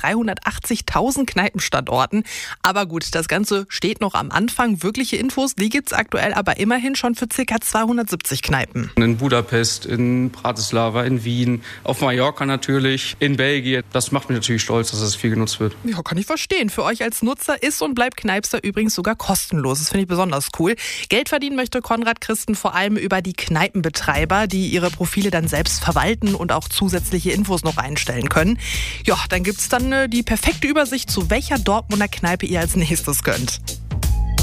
380.000 Kneipenstandorten. Aber gut, das Ganze steht noch am Anfang. Wirkliche Infos, die gibt's aktuell aber immerhin schon für ca. 270 Kneipen. In Budapest, in Bratislava, in Wien, auf Mallorca natürlich, in Belgien. Das macht mich natürlich stolz, dass das viel genutzt wird. Ja, kann ich verstehen. Für euch als Nutzer ist und bleibt Kneipster übrigens sogar kostenlos. Das finde ich besonders cool. Geld verdienen möchte Konrad Christen vor allem über die Kneipenbetreiber, die ihre Profile dann selbst verwalten und auch zusätzliche Infos noch einstellen können. Ja, dann gibt's dann die perfekte Übersicht, zu welcher Dortmunder Kneipe ihr als nächstes könnt.